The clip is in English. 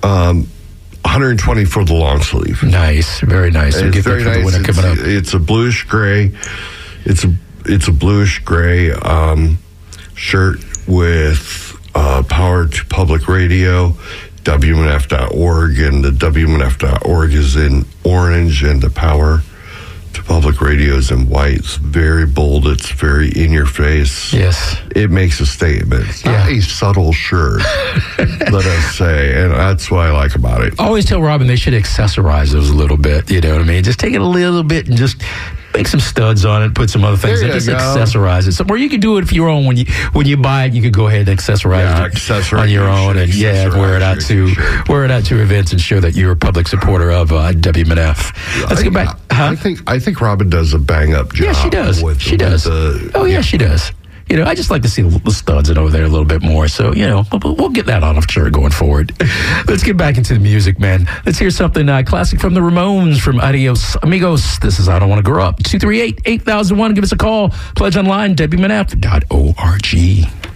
120 for the long sleeve. Nice, very nice. So It's very nice. Coming up. It's a bluish gray. It's a bluish gray shirt with Power to Public Radio, WMNF.org, and the WMNF.org is in orange, and the Power to Public Radio is in white. It's very bold. It's very in your face. Yes. It makes a statement. It's not a subtle shirt, let us say, and that's what I like about it. I always tell Robin they should accessorize those a little bit. You know what I mean? Just take it a little bit and just make some studs on it, put some other things in. Just accessorize it. So, or you can do it if you're on when you buy it. You could go ahead and accessorize it on your own, and wear it out to events and show that you're a public supporter of WMNF. Let's get back. I think Robin does a bang up job. Yeah, she does. She does. She does. You know, I just like to see the studs over there a little bit more. So, you know, we'll get that on a shirt going forward. Let's get back into the music, man. Let's hear something classic from the Ramones, from Adios Amigos. This is I Don't Want to Grow Up. 238-8001. Give us a call. Pledge online, WMNF.org.